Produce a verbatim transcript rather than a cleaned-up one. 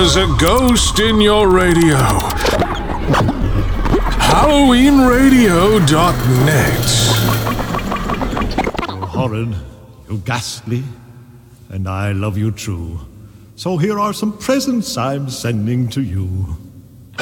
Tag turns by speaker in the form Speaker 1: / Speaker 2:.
Speaker 1: There's a ghost in your radio. Halloween Radio dot net.
Speaker 2: You're horrid, you're ghastly, and I love you true. So here are some presents I'm sending to you.